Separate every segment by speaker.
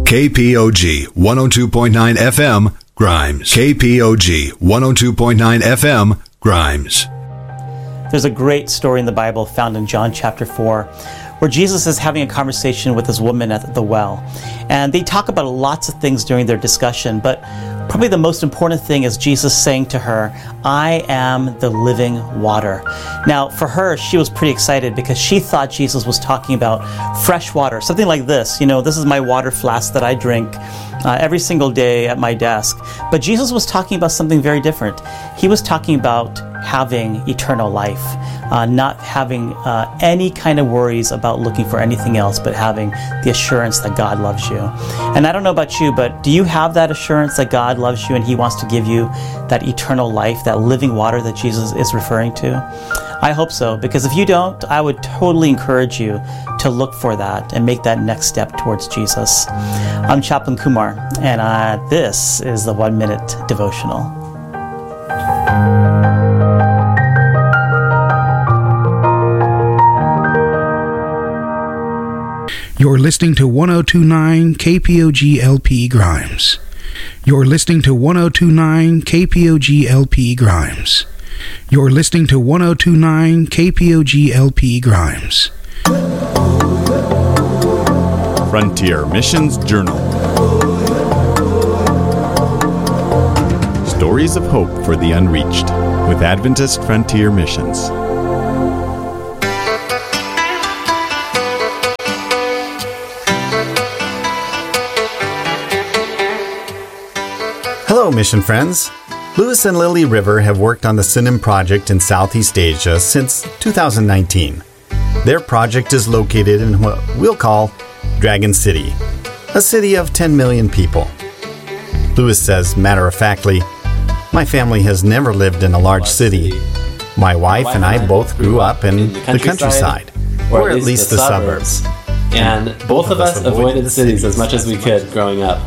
Speaker 1: KPOG 102.9 FM, Grimes. KPOG 102.9 FM, Grimes.
Speaker 2: There's a great story in the Bible found in John chapter 4 where Jesus is having a conversation with this woman at the well. And they talk about lots of things during their discussion, but probably the most important thing is Jesus saying to her, I am the living water. Now, for her, she was pretty excited because she thought Jesus was talking about fresh water, something like this. This is my water flask that I drink every single day at my desk. But Jesus was talking about something very different. He was talking about having eternal life, not having any kind of worries about looking for anything else, but having the assurance that God loves you. And I don't know about you, but do you have that assurance that God loves you and He wants to give you that eternal life, that living water that Jesus is referring to? I hope so, because if you don't, I would totally encourage you to look for that and make that next step towards Jesus. I'm Chaplain Kumar, and this is the 1 Minute Devotional.
Speaker 3: You're listening to 102.9 KPOG LP Grimes. You're listening to 102.9 KPOG LP Grimes. You're listening to 102.9 KPOG LP Grimes.
Speaker 4: Frontier Missions Journal. Stories of hope for the unreached with Adventist Frontier Missions.
Speaker 5: Hello, mission friends. Lewis and Lily River have worked on the Sinim project in Southeast Asia since 2019. Their project is located in what we'll call Dragon City, a city of 10 million people. Lewis says, matter-of-factly, my family has never lived in a large city. My wife and I both grew up in the countryside, or at least the suburbs.
Speaker 6: And both of us avoided cities as much as we could growing up.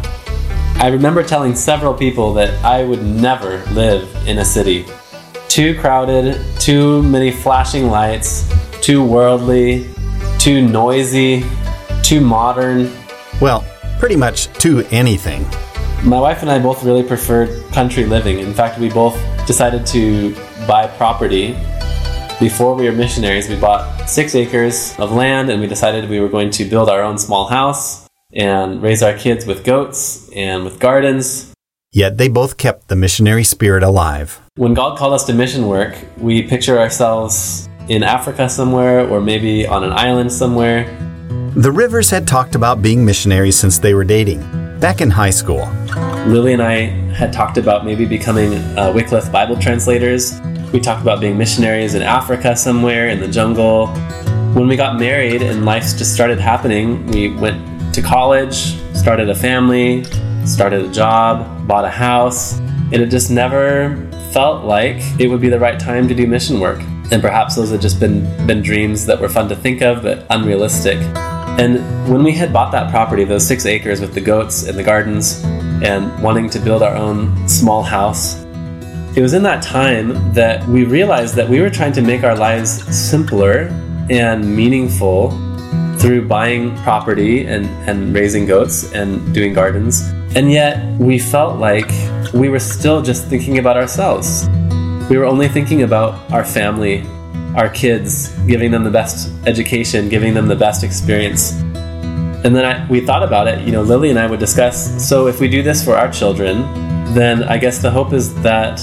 Speaker 6: I remember telling several people that I would never live in a city. Too crowded, too many flashing lights, too worldly, too noisy, too modern.
Speaker 5: Well, pretty much too anything.
Speaker 6: My wife and I both really preferred country living. In fact, we both decided to buy property. Before we were missionaries, we bought 6 acres of land and we decided we were going to build our own small house and raise our kids with goats and with gardens.
Speaker 5: Yet they both kept the missionary spirit alive.
Speaker 6: When God called us to mission work, we picture ourselves in Africa somewhere or maybe on an island somewhere.
Speaker 5: The Rivers had talked about being missionaries since they were dating, back in high school.
Speaker 6: Lily and I had talked about maybe becoming Wycliffe Bible translators. We talked about being missionaries in Africa somewhere, in the jungle. When we got married and life just started happening, we went to college, started a family, started a job, bought a house, and it just never felt like it would be the right time to do mission work. And perhaps those had just been dreams that were fun to think of, but unrealistic. And when we had bought that property, those 6 acres with the goats and the gardens, and wanting to build our own small house, it was in that time that we realized that we were trying to make our lives simpler and meaningful through buying property and raising goats and doing gardens. And yet we felt like we were still just thinking about ourselves. We were only thinking about our family, our kids, giving them the best education, giving them the best experience. And then we thought about it, Lily and I would discuss, so if we do this for our children, then I guess the hope is that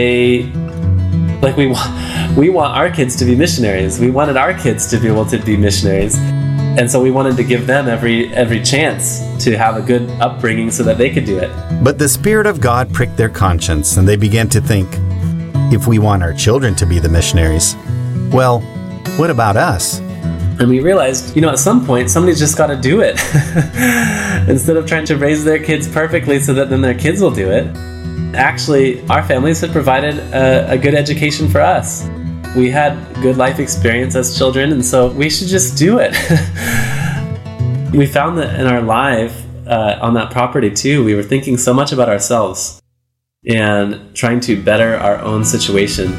Speaker 6: we want our kids to be missionaries. We wanted our kids to be able to be missionaries. And so we wanted to give them every chance to have a good upbringing so that they could do it.
Speaker 5: But the Spirit of God pricked their conscience, and they began to think, if we want our children to be the missionaries, well, what about us?
Speaker 6: And we realized, at some point, somebody's just got to do it. Instead of trying to raise their kids perfectly so that then their kids will do it. Actually, our families had provided a good education for us. We had good life experience as children, and so we should just do it. We found that in our life, on that property too, we were thinking so much about ourselves and trying to better our own situation.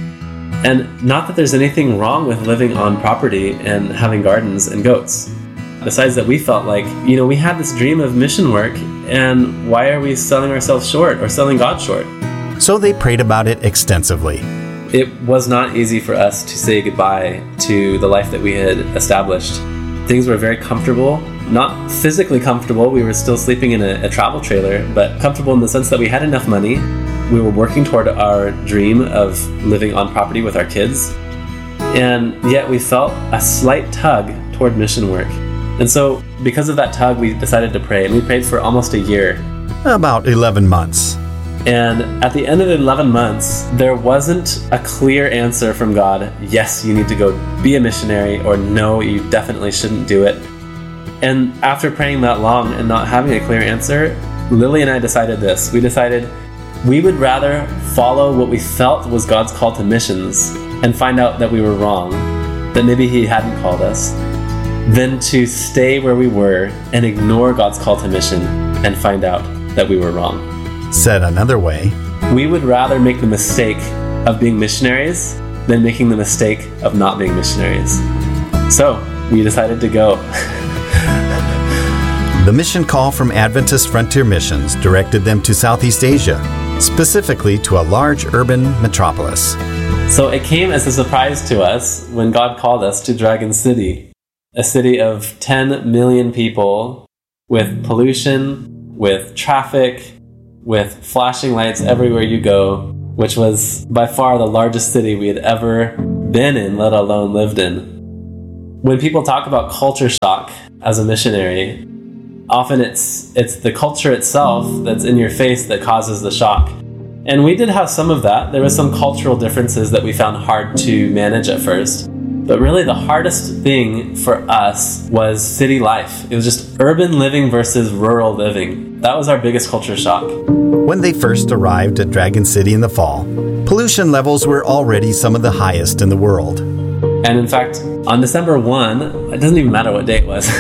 Speaker 6: And not that there's anything wrong with living on property and having gardens and goats. Besides that, we felt like, we had this dream of mission work, and why are we selling ourselves short or selling God short?
Speaker 5: So they prayed about it extensively.
Speaker 6: It was not easy for us to say goodbye to the life that we had established. Things were very comfortable, not physically comfortable. We were still sleeping in a travel trailer, but comfortable in the sense that we had enough money. We were working toward our dream of living on property with our kids. And yet we felt a slight tug toward mission work. And so because of that tug, we decided to pray. And we prayed for almost a year.
Speaker 5: About 11 months.
Speaker 6: And at the end of the 11 months, there wasn't a clear answer from God. Yes, you need to go be a missionary, or no, you definitely shouldn't do it. And after praying that long and not having a clear answer, Lily and I decided this. We decided we would rather follow what we felt was God's call to missions and find out that we were wrong, that maybe He hadn't called us, than to stay where we were and ignore God's call to mission and find out that we were wrong.
Speaker 5: Said another way,
Speaker 6: we would rather make the mistake of being missionaries than making the mistake of not being missionaries. So we decided to go.
Speaker 5: The mission call from Adventist Frontier Missions directed them to Southeast Asia, specifically to a large urban metropolis.
Speaker 6: So it came as a surprise to us when God called us to Dragon City, a city of 10 million people with pollution, with traffic, with flashing lights everywhere you go, which was by far the largest city we had ever been in, let alone lived in. When people talk about culture shock as a missionary, often it's the culture itself that's in your face that causes the shock. And we did have some of that. There were some cultural differences that we found hard to manage at first. But really the hardest thing for us was city life. It was just urban living versus rural living. That was our biggest culture shock.
Speaker 5: When they first arrived at Dragon City in the fall, pollution levels were already some of the highest in the world.
Speaker 6: And in fact, on December 1, it doesn't even matter what day it was,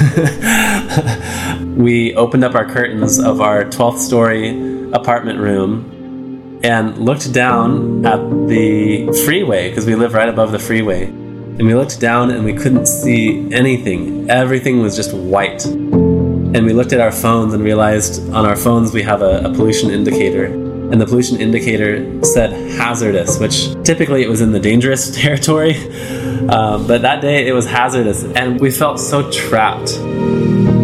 Speaker 6: we opened up our curtains of our 12th story apartment room and looked down at the freeway, because we live right above the freeway. And we looked down and we couldn't see anything. Everything was just white. And we looked at our phones and realized on our phones we have a pollution indicator. And the pollution indicator said hazardous, which typically it was in the dangerous territory. But that day it was hazardous. And we felt so trapped.